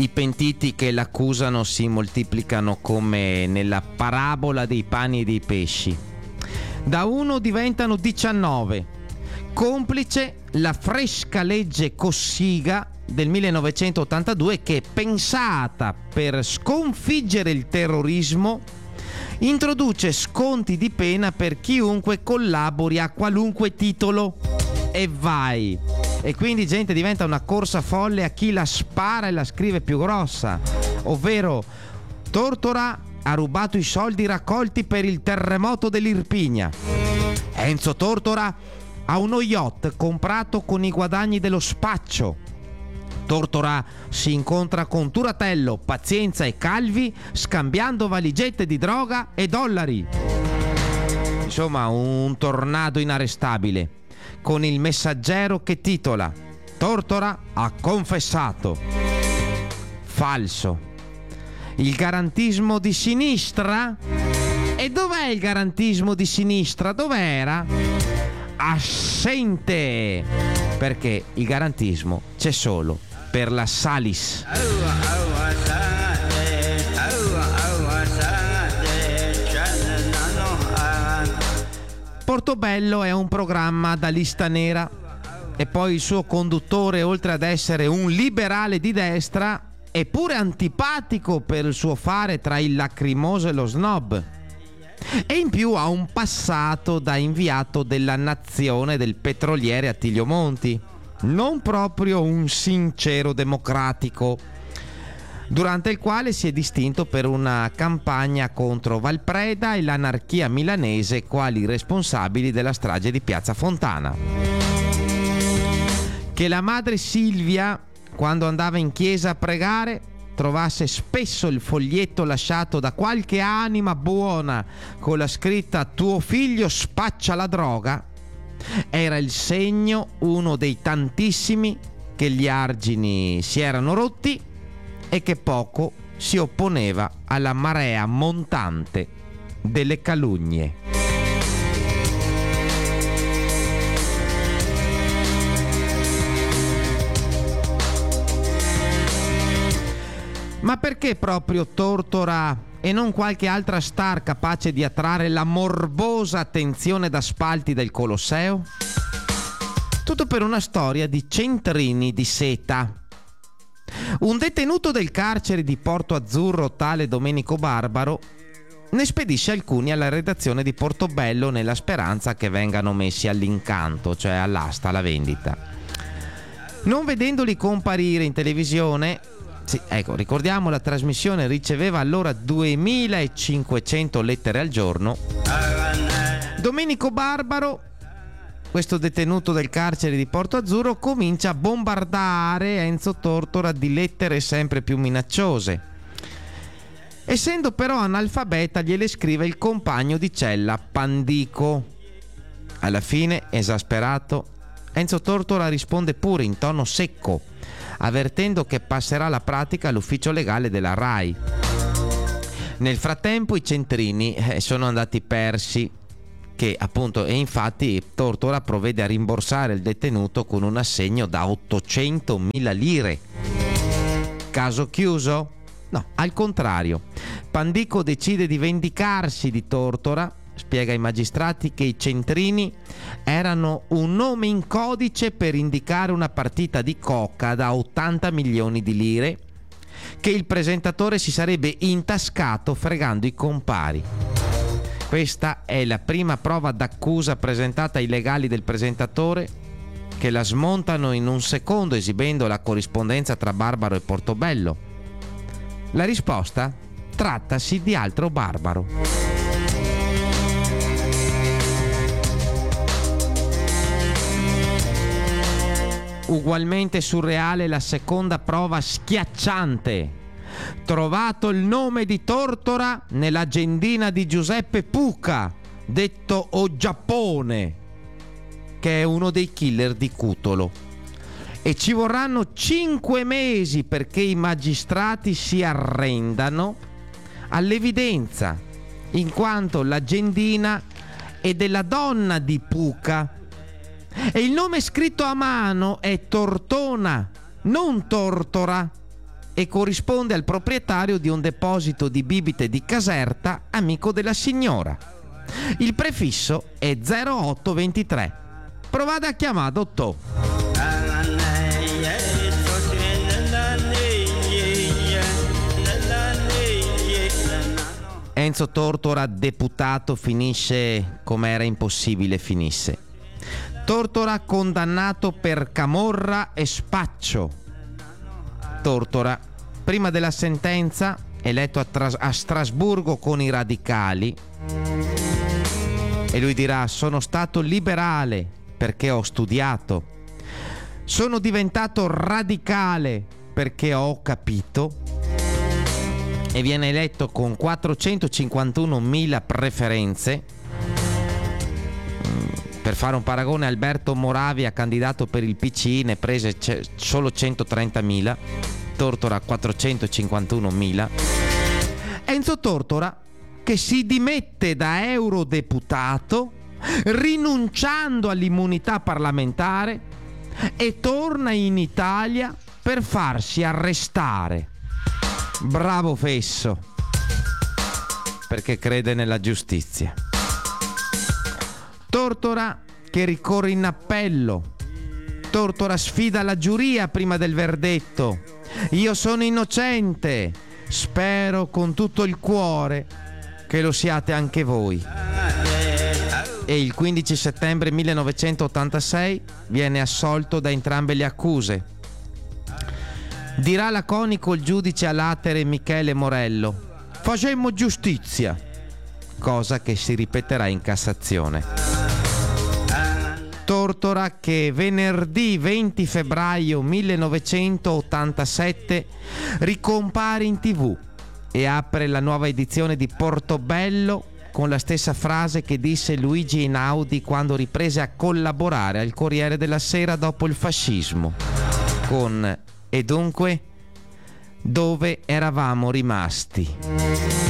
I pentiti che l'accusano si moltiplicano come nella parabola dei pani e dei pesci. Da 1 diventano 19. Complice la fresca legge Cossiga del 1982 che, pensata per sconfiggere il terrorismo, introduce sconti di pena per chiunque collabori a qualunque titolo. E vai! E quindi, gente, diventa una corsa folle a chi la spara e la scrive più grossa, ovvero Tortora ha rubato i soldi raccolti per il terremoto dell'Irpinia. Enzo Tortora ha uno yacht comprato con i guadagni dello spaccio. Tortora si incontra con Turatello, Pazienza e Calvi scambiando valigette di droga e dollari. Insomma, un tornado inarrestabile, con il Messaggero che titola Tortora ha confessato. Falso. Il garantismo di sinistra? E dov'è il garantismo di sinistra? Dov'era? Assente! Perché il garantismo c'è solo per la Salis. Portobello è un programma da lista nera e poi il suo conduttore, oltre ad essere un liberale di destra, è pure antipatico per il suo fare tra il lacrimoso e lo snob. E in più ha un passato da inviato della nazione del petroliere Attilio Monti, non proprio un sincero democratico, durante il quale si è distinto per una campagna contro Valpreda e l'anarchia milanese quali responsabili della strage di Piazza Fontana. Che la madre Silvia, quando andava in chiesa a pregare, trovasse spesso il foglietto lasciato da qualche anima buona con la scritta "tuo figlio spaccia la droga", era il segno, uno dei tantissimi, che gli argini si erano rotti e che poco si opponeva alla marea montante delle calunnie. Ma perché proprio Tortora e non qualche altra star capace di attrarre la morbosa attenzione da spalti del Colosseo? Tutto per una storia di centrini di seta. Un detenuto del carcere di Porto Azzurro, tale Domenico Barbaro, ne spedisce alcuni alla redazione di Portobello nella speranza che vengano messi all'incanto, cioè all'asta, alla vendita. Non vedendoli comparire in televisione, sì, ecco, ricordiamo, la trasmissione riceveva allora 2500 lettere al giorno, Domenico Barbaro, questo detenuto del carcere di Porto Azzurro, comincia a bombardare Enzo Tortora di lettere sempre più minacciose. Essendo però analfabeta, gliele scrive il compagno di cella Pandico. Alla fine, esasperato, Enzo Tortora risponde pure in tono secco, avvertendo che passerà la pratica all'ufficio legale della RAI. Nel frattempo i centrini sono andati persi, che appunto, e infatti Tortora provvede a rimborsare il detenuto con un assegno da 800.000 lire. Caso chiuso? No, al contrario. Pandico decide di vendicarsi di Tortora, spiega ai magistrati che i centrini erano un nome in codice per indicare una partita di coca da 80 milioni di lire che il presentatore si sarebbe intascato fregando i compari. Questa è la prima prova d'accusa presentata ai legali del presentatore, che la smontano in un secondo esibendo la corrispondenza tra Barbaro e Portobello. La risposta? Trattasi di altro Barbaro. Ugualmente surreale la seconda prova schiacciante. Trovato il nome di Tortora nell'agendina di Giuseppe Puca, detto O Giappone, che è uno dei killer di Cutolo. E ci vorranno 5 mesi perché i magistrati si arrendano all'evidenza, in quanto l'agendina è della donna di Puca e il nome scritto a mano è Tortona, non Tortora. e corrisponde al proprietario di un deposito di bibite di Caserta, amico della signora. Il prefisso è 0823. Provate a chiamare, dottor. Enzo Tortora, deputato, finisce come era impossibile finisse. Tortora condannato per camorra e spaccio. Tortora, prima della sentenza, eletto a Strasburgo con i radicali, e lui dirà: sono stato liberale perché ho studiato, sono diventato radicale perché ho capito, e viene eletto con 451.000 preferenze. Per fare un paragone, Alberto Moravia, candidato per il PC, ne prese solo 130.000, Tortora 451.000. Enzo Tortora, che si dimette da eurodeputato rinunciando all'immunità parlamentare e torna in Italia per farsi arrestare. Bravo Fesso, perché crede nella giustizia. Tortora che ricorre in appello. Tortora sfida la giuria prima del verdetto. Io sono innocente, spero con tutto il cuore che lo siate anche voi. E il 15 settembre 1986 viene assolto da entrambe le accuse. Dirà laconico il giudice a latere Michele Morello: facemmo giustizia, cosa che si ripeterà in Cassazione. Tortora che venerdì 20 febbraio 1987 ricompare in TV e apre la nuova edizione di Portobello con la stessa frase che disse Luigi Einaudi quando riprese a collaborare al Corriere della Sera dopo il fascismo, con: e dunque, dove eravamo rimasti?